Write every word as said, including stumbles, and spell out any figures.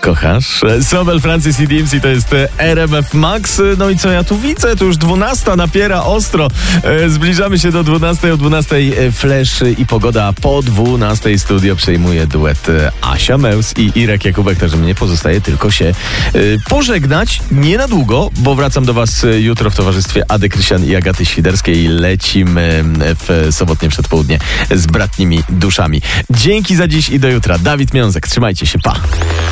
kochasz. Sobel, Francis i D M C to jest R M F Max. No i co ja tu widzę? To już dwunasta napiera ostro. Zbliżamy się do dwunastej. O dwunastej Flash i pogoda. Po dwunastej studio przejmuje duet Asia Meus i Irek Jakubek. Także mnie pozostaje tylko się pożegnać. Nie na długo, bo wracam do was jutro w towarzystwie Ady Krysian i Agaty Świderskiej. Lecimy w sobotnie przedpołudnie z bratnimi duszami. Dzięki za dziś i do jutra. Dawid Miązek. Trzymajcie się. Pa.